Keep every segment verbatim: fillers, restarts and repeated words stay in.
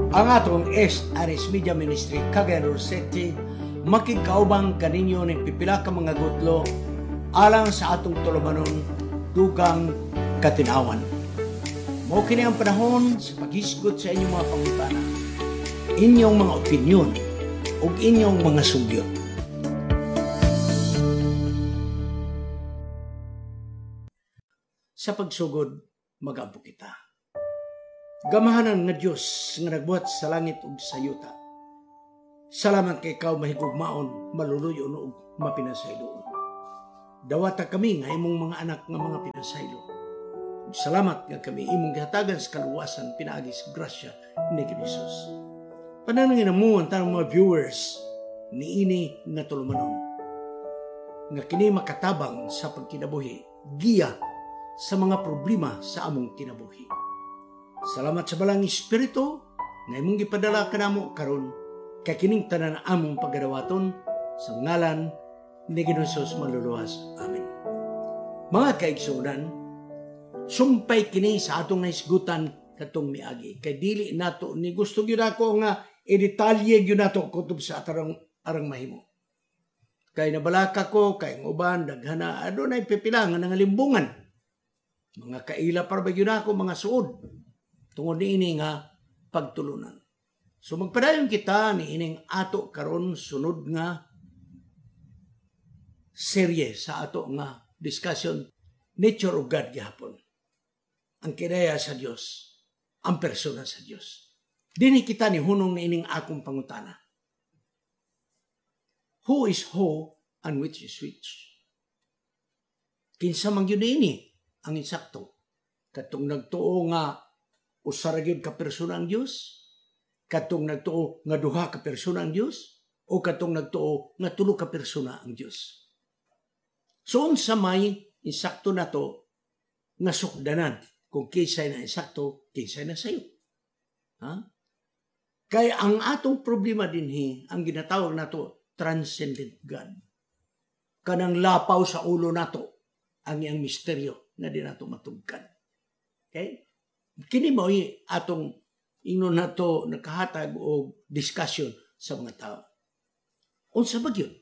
Ang atong S R S Media Ministry Cagayan de Oro City makikaubang kaninyo ng pipila ka mga gutlo alang sa atong tulumanon dugang katinawan. Mao kini ang panahon sa paghisgot sa inyong mga pangutana, inyong mga opinyon ug inyong mga sugyot. Sa pagsugod, mag-ampo kita. Gamahanan nga Diyos nga nagbuhat sa langit ug sa yuta. Salamat kay ikaw mahigugmaon, maluluyon ug mapinasayloon. Dawata kami nga imong mga anak nga mga pinasaylo. Salamat nga kami imong gihatagan sa kaluwasan pinaagi sa grasya ni Jesus. Panalangin mo ang tanang mga viewers ni ini nga tulumanon. Nga kini makatabang sa pagkinabuhi, giya sa mga problema sa among kinabuhi. Salamat sa balang Espiritu na imong gipadala kanamo karon kay kining tanan among pagadawaton sa ngalan ni Hesus maluluwas. Amen. Mga kaigsunan, sumpay kini sa atong naisgutan katong miagi kay dili nato ni gusto gyud ako nga i-detalye gyud nato kutob sa atarang arang mahimo. Kay nabalaka ko kay ang uban daghana adunay pipila nga nangalimbungan. Mga kaila para ba yun ako, mga suod. Tungod ni ini nga pagtulunan. So magpadayon kita ni ining ato karon sunod nga serye sa ato nga discussion, Nature of God gihapon. Ang kinaya sa Dios, ang persona sa Dios. Dini kita ni hunong ni ining akong pangutana. Who is who and which is which? Kinsa man yun ini ang insakto. Katong nagtuo nga usara gyud ka persona ang Dios, katong nagtuo nga duha ka persona ang Dios, o katong nagtuo nga tulo ka persona ang Dios. So unsa may insakto nato nga sukdanan kung kinsay na insakto, kinsay na sayo. Ha? Kaya ang atong problema dinhi, ang ginatawag nato transcendent God. Kanang lapaw sa ulo nato ang iyang misteryo na di nato matugkan. Okay? Kini mo atong ingnon nato nakahatag o discussion sa mga tao. Unsa ba gyud?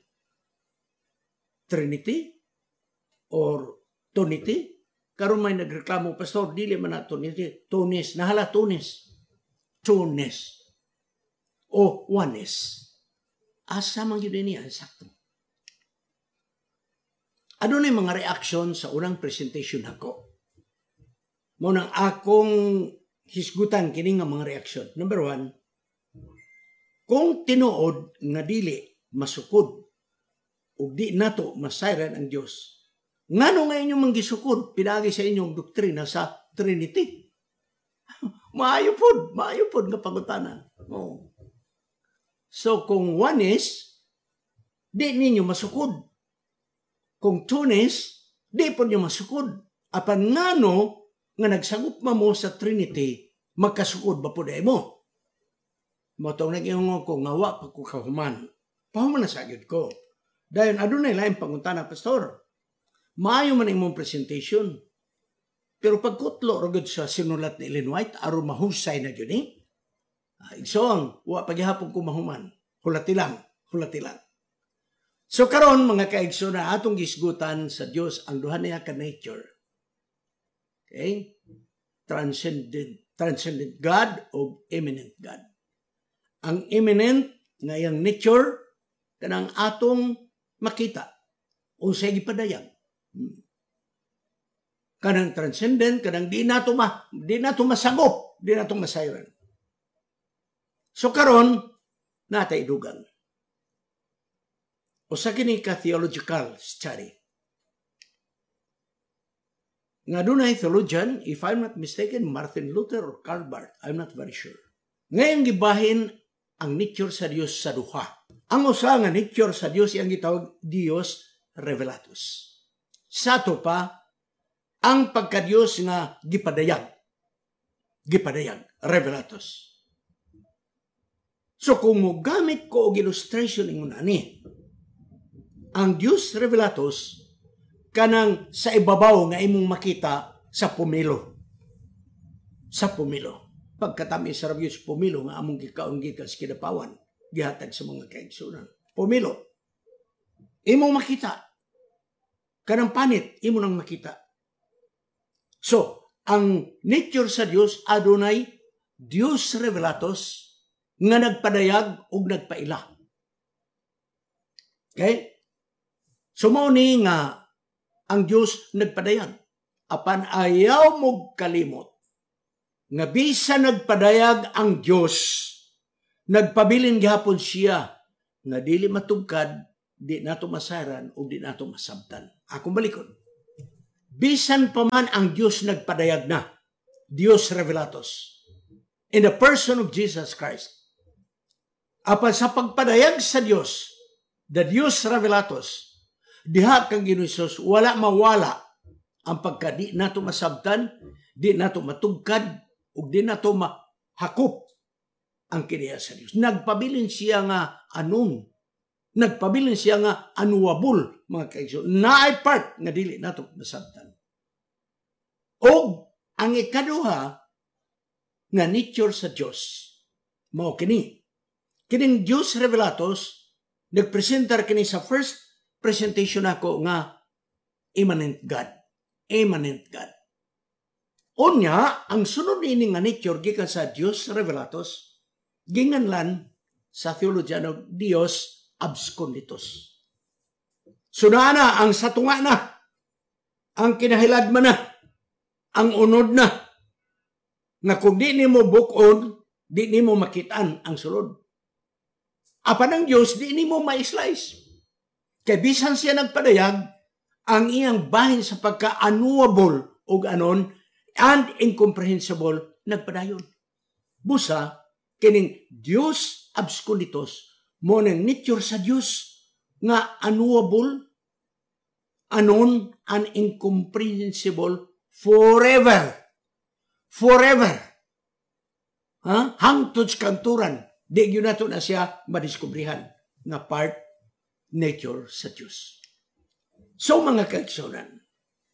Trinity or Trinity? Karon may nagreklamo, pastor, dili man na Trinity, Tunis, nahala Tunis. Tunis. O oneness. Asa man gyud niya sakto. Ano na yung mga reaction sa unang presentation ako? Munang akong hisgutan kini nga mga reaction. Number one, kung tinuod nga dili masukod o di nato masayran ang Diyos, ngano nga inyong manggisukod pinagi sa inyong doktrina sa Trinity? Maayo pod, maayo pod nga pangutanan. Oh. So kung oneness, di ninyo masukod. Kung Tunis, di po nyo masukod. Apan ngano nga nagsagup mo sa Trinity, magkasukod ba po dahil mo? Matong nag-iungo ko, ngawa pa ko kahuman. Pahuman na sagid ko. Dahil adunay laing pangutana, pastor. Maayo man imong presentation. Pero pagkutlo, ragod sa sinulat ni Ellen White, aron mahusay na yun eh. Igsong, wa paghihapon ko mahuman. Hulati lang, hulati lang. So karon mga kaigso na atong gisgutan sa Dios ang duha niya ka nature. Okay? Transcendent, transcendent God o immanent God. Ang immanent nga yang nature kanang atong makita unsay gipadayag. Hmm. Kanang transcendent kanang di nato ma di nato masagop, di nato masayran. So karon natay dugang. O sa kini ka theological study. Nga dunay theologian, if I'm not mistaken, Martin Luther or Karl Barth, I'm not very sure. Ngayon gibahin ang nature sa Dios sa duha. Ang usa nga nature sa Dios iyang gitawag Dios Revelatus. Sa to pa, ang pagka-Dios nga gipadayag. Gipadayag, Revelatus. So kung mo gamit ko og illustration ingon ani, ang Dios Revelatus kanang sa ibabaw nga imong makita sa pumilo. Sa pumilo. pagkatamis sa Diyos pumilo nga among gikaon gikan sa kinapawan gihatag sa mga kaigsunan. Pumilo. Imong makita. Kanang panit, imo nang makita. So, ang nature sa Dios adunay Dios revelatos nga nagpadayag ug nagpaila. Okay? So mao ni nga ang Dios nagpadayag apan ayaw mo kalimot nga bisan nagpadayag ang Dios nagpabilin gihapon siya nga dili matugkad, di nato masaran o di nato masabtan. Akong balikon. Bisan pa man ang Dios nagpadayag na, Dios revelatos, in the person of Jesus Christ. Apan sa pagpadayag sa Dios, the Dios revelatos, diha kang Ginoong Hesus, wala mawala ang pagka di nato masabtan, di nato matugkad, o di nato mahakop ang kiniya sa Dios. Nagpabilin siya nga anon, nagpabilin siya nga anuwabol, mga kaigsoon, naay part nga dili nato masabtan. O ang ikaduha nga nature sa Dios, mao kini. Kining Dios revelatos, nagpresentar kini sa first presentation ako nga immanent God. Immanent God. Unya, ang sunod ini nga nature gikan sa Dios revelatos, ginganlan sa theologiano Dios absconditus. Sunana ang satunga na, ang kinahilagman na, ang unod na, nga kung di nimo bukod, di nimo makitaan ang sulod. Apan ang Diyos, di nimo ma-slice. Kaya bisan siya nagpadayag, ang iyang bahin sa pagka-unknowable o anon and incomprehensible nagpadayon. Busa, kining Diyos absconditus, mo ng nature sa Diyos nga unknowable, anon, and incomprehensible forever. Forever. Ha? Hangtod sa kanturan. Di yun nato na siya madiskubrihan nga part nature sa Diyos. So mga kaigsunan,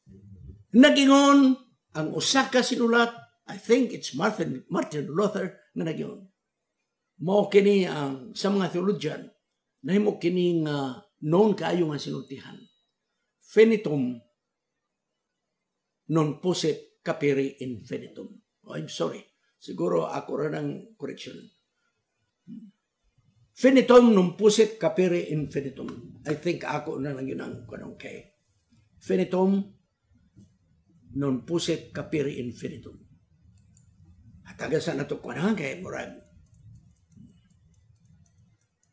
nagingon ang usa ka sinulat, I think it's Martin, Martin Luther na nagingon. Mao kini ang sa mga theologian nahimo kini nga known kaayo nga sinultihan. Finitum non posset capere infinitum. Oh, I'm sorry. Siguro ako rin ang correction. Finitum non posset capere infinitum. I think ako na lang yun ang kanong kay. Finitum non posset capere infinitum. At agasan na ito ko na kay murag.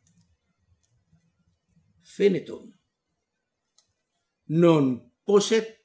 Finitum non posset